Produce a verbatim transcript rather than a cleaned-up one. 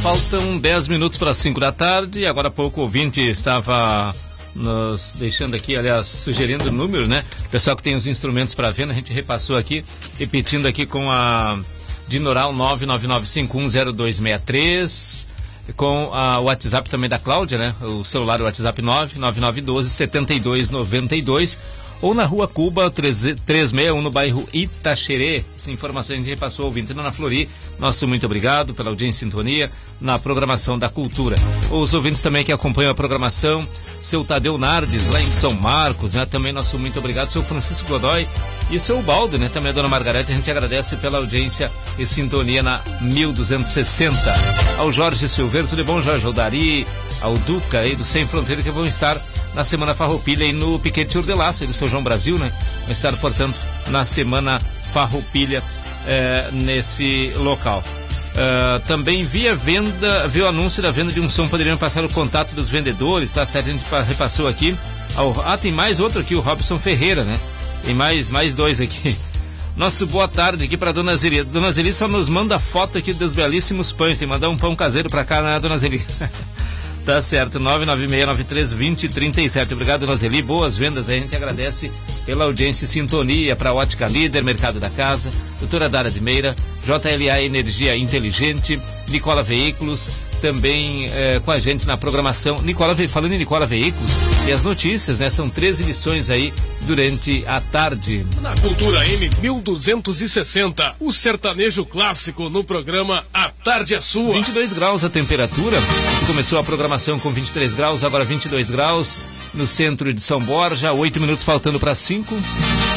Faltam dez minutos para cinco da tarde. Agora há pouco o ouvinte estava nos deixando aqui, aliás, sugerindo o número, né? O pessoal que tem os instrumentos para venda, a gente repassou aqui, repetindo aqui com a Dinoral nove nove nove cinco um zero dois seis três, com a, o WhatsApp também da Cláudia, né? O celular, o WhatsApp nove nove nove um dois sete dois nove dois, ou na Rua Cuba trezentos e sessenta e um, no bairro Itaxerê. Essa informação a gente repassou ao ouvinte na Flori. Nosso muito obrigado pela audiência e sintonia na programação da cultura. Os ouvintes também que acompanham a programação, seu Tadeu Nardes, lá em São Marcos, né? Também nosso muito obrigado, seu Francisco Godoy e o seu Baldo, né? Também a dona Margarete, a gente agradece pela audiência e sintonia na mil duzentos e sessenta. Ao Jorge Silveira, tudo bom, Jorge? Ao Dari, ao Duca aí do Sem Fronteira, que vão estar na Semana Farroupilha e no Piquete Urdelaço, do seu João Brasil, né? Vão estar, portanto, na Semana Farroupilha, eh, nesse local. Uh, também via venda, viu o anúncio da venda de um som, poderiam passar o contato dos vendedores, tá certo? A gente repassou aqui. Ah, tem mais outro aqui, o Robson Ferreira, né? Tem mais, mais dois aqui. Nosso boa tarde aqui para Dona Zeli. Dona Zeli só nos manda foto aqui dos belíssimos pães. Tem que mandar um pão caseiro para cá, né, Dona Zeli? Tá certo, nove nove seis nove três dois zero três sete. Obrigado, Dona Zeli. Boas vendas, a gente agradece pela audiência e sintonia para a Ótica Líder, Mercado da Casa, Doutora Dara de Meira, J L A Energia Inteligente, Nicola Veículos, também eh, com a gente na programação. Nicola, falando em Nicola Veículos, e as notícias, né? São três edições aí durante a tarde. Na Cultura M mil duzentos e sessenta, o sertanejo clássico no programa A Tarde é Sua. vinte e dois graus a temperatura, começou a programação com vinte e três graus, agora vinte e dois graus, no centro de São Borja, oito minutos faltando para cinco.